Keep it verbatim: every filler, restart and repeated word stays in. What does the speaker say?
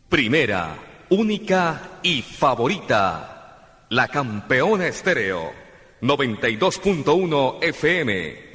Primera, única y favorita. La Campeona Estéreo. noventa y dos punto uno F M.